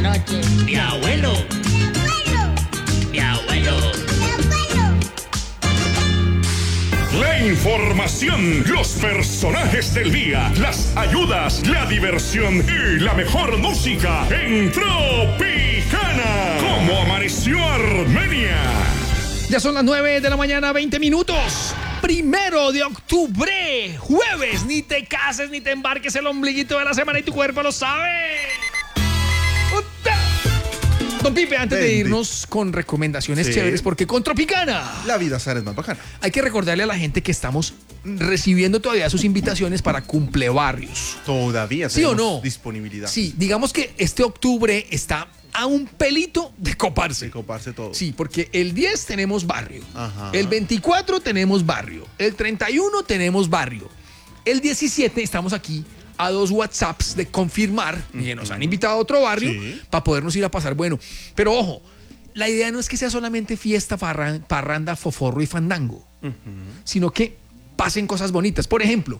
noches. Mi abuelo. Mi abuelo. La información, los personajes del día, las ayudas, la diversión y la mejor música en Tropicana. ¿Cómo amaneció Armenia? Ya son las 9 de la mañana, 20 minutos. 1 de octubre, jueves. Ni te cases ni te embarques, el ombliguito de la semana y tu cuerpo lo sabe. Don Pipe, antes de irnos con recomendaciones chéveres, porque con Tropicana la vida es más bacana. Hay que recordarle a la gente que estamos recibiendo todavía sus invitaciones para cumplebarrios. Todavía ¿Sí o no? Disponibilidad. Sí, digamos que este octubre está a un pelito de coparse. De coparse todo. Sí, porque el 10 tenemos barrio. Ajá. El 24 tenemos barrio. El 31 tenemos barrio. El 17 estamos aquí a 2 WhatsApps de confirmar que nos han invitado a otro barrio para podernos ir a pasar bueno. Pero ojo, la idea no es que sea solamente fiesta, parranda, foforro y fandango, sino que pasen cosas bonitas. Por ejemplo,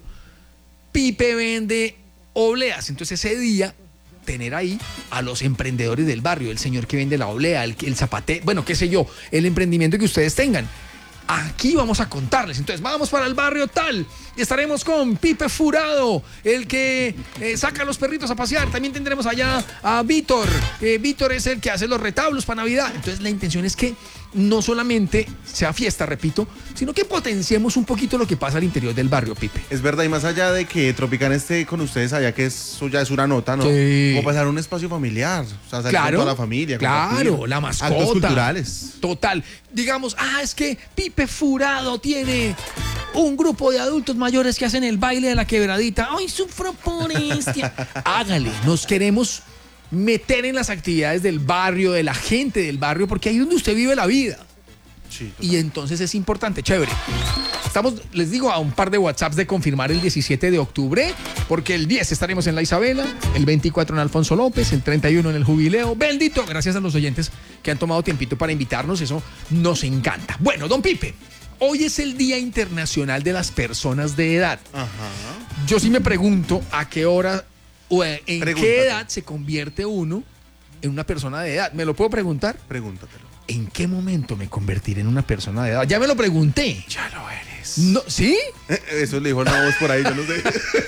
Pipe vende obleas, entonces ese día tener ahí a los emprendedores del barrio, el señor que vende la oblea, el zapate, bueno, qué sé yo, el emprendimiento que ustedes tengan. Aquí vamos a contarles. Entonces vamos para el barrio tal y estaremos con Pipe Furado, el que saca a los perritos a pasear. También tendremos allá a Víctor. Víctor es el que hace los retablos para Navidad. Entonces la intención es que no solamente sea fiesta, repito, sino que potenciemos un poquito lo que pasa al interior del barrio, Pipe. Es verdad, y más allá de que Tropicana esté con ustedes allá, que eso ya es una nota, ¿no? Sí. Como pasar un espacio familiar, o sea, salir Claro, con toda la familia. claro, compartir. la mascota. Actos culturales. Total. Digamos, es que Pipe Furado tiene un grupo de adultos mayores que hacen el baile de la quebradita. ¡Ay, sufro por este! Hágale, nos queremos meter en las actividades del barrio, de la gente del barrio, porque ahí es donde usted vive la vida. Sí, y entonces es importante, chévere. Estamos, les digo, a un par de WhatsApps de confirmar el 17 de octubre, porque el 10 estaremos en la Isabela, el 24 en Alfonso López, el 31 en el Jubileo. Bendito, gracias a los oyentes que han tomado tiempito para invitarnos, eso nos encanta. Bueno, don Pipe, hoy es el Día Internacional de las Personas de Edad. Ajá. Yo sí me pregunto a qué hora o en Pregúntate. qué edad se convierte uno en una persona de edad. ¿Me lo puedo preguntar? Pregúntatelo. ¿En qué momento me convertiré en una persona de edad? Ya me lo pregunté. Ya lo eres. No, ¿sí? Eso le dijo una voz por ahí, yo no sé.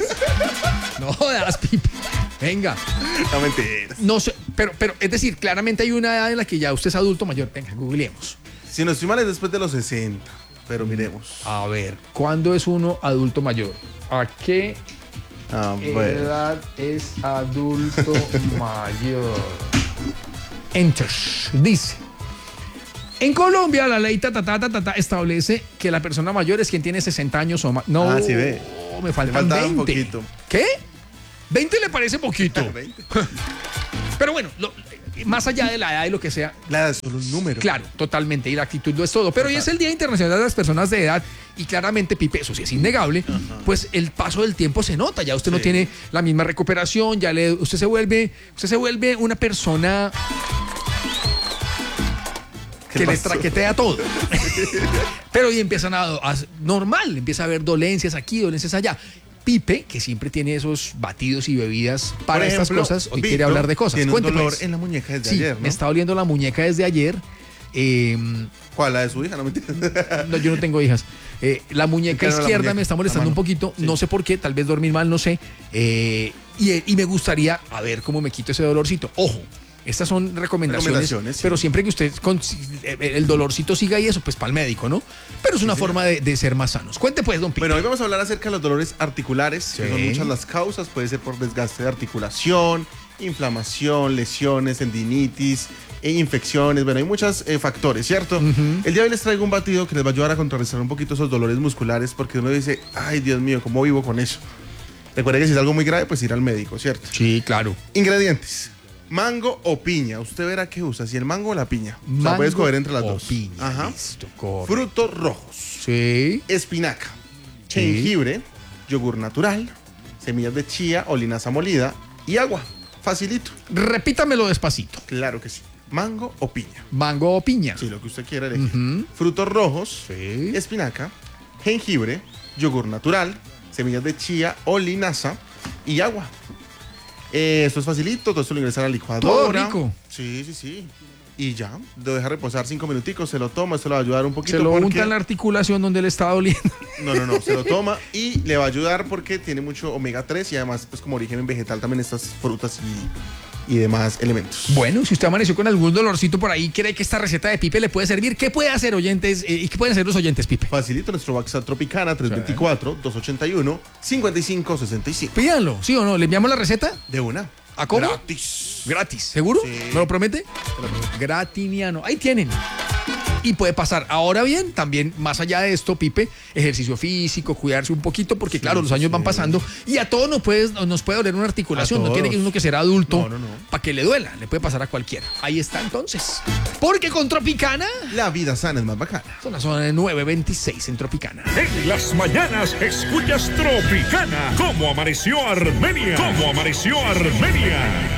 No jodas, Pipe. Venga. No mentiras. No sé, pero es decir, claramente hay una edad en la que ya usted es adulto mayor. Venga, googleemos. Si no estoy mal es después de los 60, pero miremos. A ver, ¿cuándo es uno adulto mayor? ¿A qué A ver. edad es adulto mayor? Enter. Dice. En Colombia, la ley establece que la persona mayor es quien tiene 60 años o más. No, sí ve. Me faltan faltaba 20. un poquito. ¿Qué? 20 le parece poquito. 20. Pero bueno, más allá de la edad y lo que sea, La edad es solo un número. claro, totalmente, y la actitud lo es todo. Pero hoy es el Día Internacional de las Personas de Edad y claramente, Pipe, eso sí es innegable, pues el paso del tiempo se nota. Ya usted no tiene la misma recuperación, usted se vuelve una persona que les traquetea todo. Pero hoy empiezan normal, empieza a haber dolencias aquí, dolencias allá. Pipe, que siempre tiene esos batidos y bebidas para Por ejemplo, estas cosas, hoy quiere Víctor hablar de cosas. Tiene Cuente, un dolor pues. en la muñeca desde Sí, ayer, ¿no? me está doliendo la muñeca desde ayer. ¿Cuál? ¿La de su hija? No mentiras. No, yo no tengo hijas. La muñeca Claro, la izquierda muñeca, me está molestando la un mano. poquito. Sí. No sé por qué, tal vez dormir mal, no sé. Y me gustaría a ver cómo me quito ese dolorcito. Ojo, estas son recomendaciones, Sí. pero siempre que usted el dolorcito siga y eso, pues para el médico, ¿no? Pero es una forma de ser más sanos. Cuente pues, don Pipe. Bueno, hoy vamos a hablar acerca de los dolores articulares, que son muchas las causas. Puede ser por desgaste de articulación, inflamación, lesiones, tendinitis, infecciones. Bueno, hay muchos factores, ¿cierto? El día de hoy les traigo un batido que les va a ayudar a contrarrestar un poquito esos dolores musculares, porque uno dice, ay, Dios mío, ¿cómo vivo con eso? Recuerda que si es algo muy grave, pues ir al médico, ¿cierto? Sí, claro. Ingredientes. Mango o piña. Usted verá qué usa, si el mango o la piña. O sea, puede escoger entre las dos. Piña, Ajá. listo, correcto. Frutos rojos. Sí. Espinaca. Sí. Jengibre. Yogur natural. Semillas de chía o linaza molida. Y agua. Facilito. Repítamelo despacito. Claro que sí. Mango o piña. Mango o piña. Sí, lo que usted quiera elegir. Ujú. Frutos rojos. Sí. Espinaca. Jengibre. Yogur natural. Semillas de chía o linaza. Y agua. Esto es facilito, todo esto lo ingresa a la licuadora. Todo rico. Sí. Y ya, lo deja reposar 5 minuticos, se lo toma, esto le va a ayudar un poquito. Se lo porque... unta en la articulación donde le estaba doliendo. No, se lo toma y le va a ayudar porque tiene mucho omega 3 y además pues como origen vegetal también estas frutas y demás elementos. Bueno, si usted amaneció con algún dolorcito por ahí, cree que esta receta de Pipe le puede servir, ¿qué puede hacer, oyentes? ¿Y qué pueden hacer los oyentes, Pipe? Facilito, nuestro WhatsApp Tropicana 324-281-5565. Pídanlo, ¿sí o no? ¿Le enviamos la receta? De una. ¿A cómo? Gratis. ¿Seguro? Sí. ¿Me lo promete? Gratiniano. Ahí tienen. Y puede pasar. Ahora bien, también más allá de esto, Pipe, ejercicio físico, cuidarse un poquito, porque claro, los años van pasando y a todos nos puede doler una articulación. No tiene que uno que ser adulto para que le duela. Le puede pasar a cualquiera. Ahí está entonces. Porque con Tropicana, la vida sana es más bacana. son las 9:26 en Tropicana. En las mañanas escuchas Tropicana. ¿Cómo amaneció Armenia?